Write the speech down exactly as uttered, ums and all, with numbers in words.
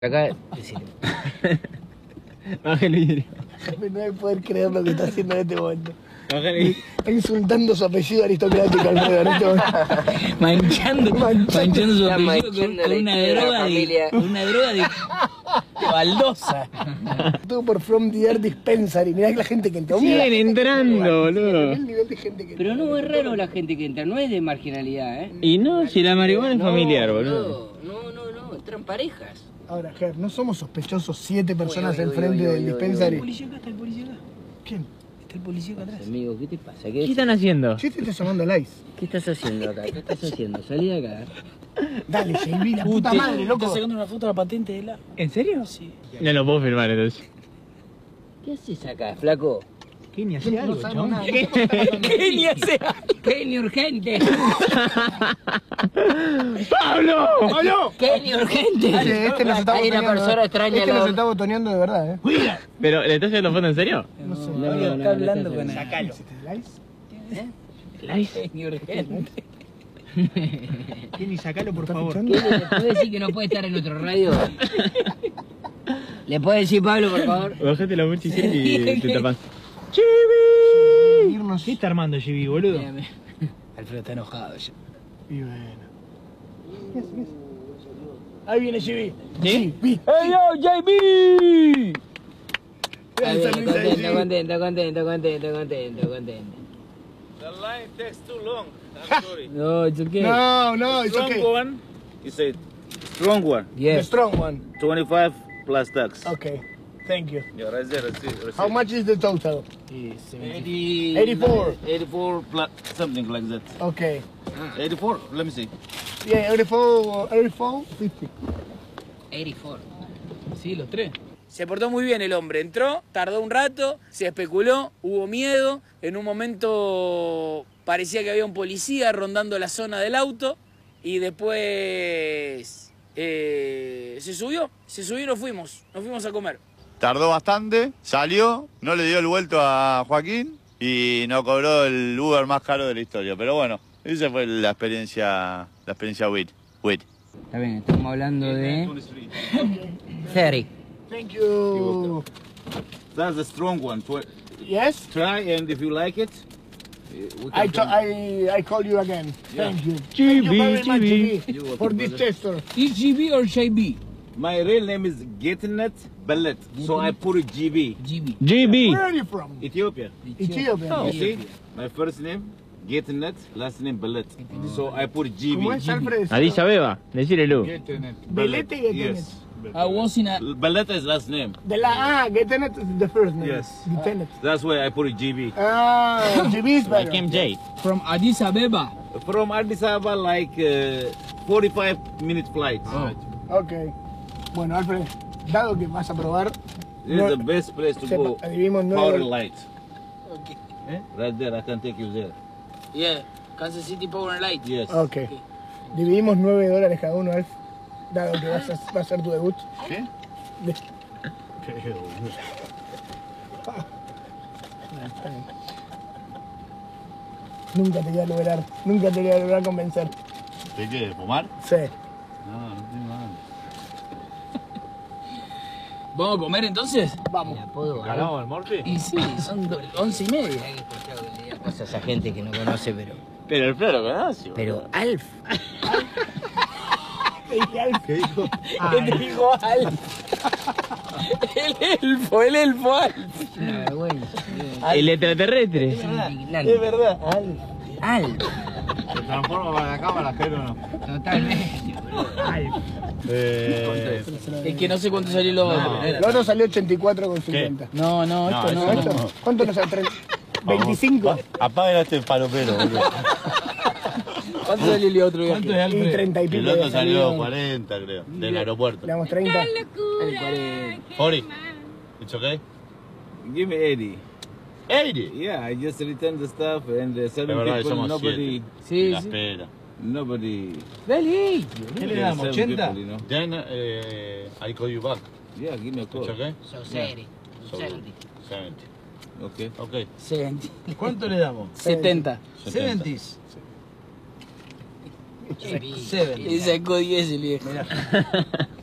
Acá, sí. Baja el vidrio. No voy a poder creer lo que está haciendo en este momento. Baja el vidrio. Está insultando su apellido aristocrático, Alfredo, en este momento. Manchando, Manchando. manchando su Está apellido con, manchando con la una historia de la droga de, familia. una droga de, de baldosa. Todo por From the Air Dispensary. Mirá la gente que entra. Mirá la Siguen gente que entrando, entra. boludo. El nivel de gente que Pero entra. no es raro la gente que entra, no es de marginalidad, ¿eh? Y no, si la marihuana es No, familiar, boludo. No, no, no, entran parejas. Ahora, Ger, ¿no somos sospechosos siete personas Uy, uy, enfrente uy, del uy, uy, dispensary? El policía acá, está el policía acá. ¿Quién? Está el policía acá atrás. Amigo, ¿qué te pasa? ¿Qué ¿Qué, están haciendo? Yo te estoy llamando al ice. ¿Qué estás haciendo acá? ¿Qué estás haciendo? Salí de acá. Dale, J B, la puta madre, loco. Está sacando una foto de la patente de la... ¿En serio? Sí. No lo puedo filmar entonces. ¿Qué haces acá, flaco? ¿Qué ni No, no sabemos nada. ¿Qué ni hace? ¿Qué ni urgente? ¡Pablo! ¡Pablo! ¿Qué ni urgente? Este, este nos está Hay una botoneando, persona eh. extraña Este al nos lado. está botoneando de verdad, eh. ¿Pero le estás haciendo foto en serio? No sé. No, no, Está hablando no, con no, él. Sacalo. ¿El ice? ¿El ice? ¿Qué ni urgente? Kenny, sacalo, por favor. ¿Qué le puede decir que no puede estar en nuestro radio? ¿Le puede decir Pablo, por favor? Bajate la mochila y te tapas. Irnos. ¿Qué está armando G B, boludo? Mírame. Alfredo está enojado ya. Y bueno. ¿Qué hace? ¿Qué hace? Ahí viene J B. ¿Sí? B. ¡Hey yo, J B! Está bien, contento, contento, contento, contento, contento, contento. The line takes too long. I'm sorry. No, it's okay. No, no, it's Strong okay. one. You say strong one. The Yes. strong one. twenty-five plus tax. Okay. Thank you. Yeah, right there. Receipt. receipt. How much is the total? eighty. eighty-four. eighty-four plus something like that. Okay. eighty-four. Let me see. Yeah, eighty-four, eighty-four, fifty. ochenta y cuatro. Sí, los tres. Se portó muy bien el hombre. Entró, tardó un rato, se especuló, hubo miedo. En un momento parecía que había un policía rondando la zona del auto. Y después eh, se subió, se subió y nos fuimos. Nos fuimos a comer. Tardó bastante, salió, no le dio el vuelto a Joaquín y nos cobró el Uber más caro de la historia. Pero bueno, esa fue la experiencia, la experiencia with, with. Está bien, estamos hablando de thirty. Thank you. That's the strong one. Tw- Yes? Try, and if you like it, eh, we I, can to, I I call you again. Thank you. G B, Thank you very much, G B. G B, You're welcome, for this brother. tester. Is G B or J B? My real name is Getnet Bellet, so I put it G B. G B. G B. Where are you from? Ethiopia. Ethiopia. You see, my first name Getnet, last name Bellet, so I put G ¿Cómo B. es, Alfred? Addis Abeba, decirle Lu. Belete y Getenet. Yes. I was in a... Bellet is last name. De la ah, Getenet is the first name. Yes. Getenet. That's why I put it G B. Ah, G B is better. Like M J. From Addis Abeba. From Addis Ababa, like uh, forty-five minute flight. Ok. Bueno, Alfred, dado que vas a probar, This no- is the best place to sepa- go. adivimos nueve Power dólares. light. Okay. Eh? Right there, I can take you there. Yeah, Kansas City Power and Light. Yes. Ok. Dividimos nueve dólares cada uno, Alf. Dado que vas a, va a ser tu debut. ¿Qué? De- Ah, está bien. Nunca te voy a lograr, nunca te voy a lograr convencer. ¿Qué quieres, fumar? Sí. No, no tengo nada. ¿Vamos a comer entonces? Vamos. ¿Ganamos el Morphy? Y sí, son do- once y media. Hay que escuchar que le diga cosas a esa gente que no conoce, pero... Pero el Floro conoce. Pero Alf. ¿Qué dije, Alf? ¿Qué dijo? ¿Qué te dijo Alf? El elfo, el elfo Alf. Una vergüenza. El extraterrestre. Indignante. Es verdad, Alf. Alf. ¿Se transforma para la cámara, pero no? Totalmente, boludo. Alf. Eh, Es que no sé cuánto salió lo otro. El otro salió ochenta y cuatro con cincuenta. No, no, esto No, no. eso ¿Esto? ¿Cuánto nos sale? ¿veinticinco? Apaguen a este palopero, boludo. ¿Cuánto salió el otro viaje? Y treinta y pico. El otro de salió salió. cuarenta, creo, del aeropuerto. Le damos treinta. El cuarenta. forty. It's okay? Give me eighty. eighty. Yeah, I just returned the stuff and uh, seven De verdad, people, somos nobody, Sí, La sí. espera. nobody. Dale. ¿Qué le damos? ¿ochenta? You know? Then uh, I call you back. Yeah, give me a call. It's okay? So seventy. So, seventy. seventy. Okay. Okay. setenta. ¿Cuánto le damos? setenta. seventies. Y sacó diez el viejo.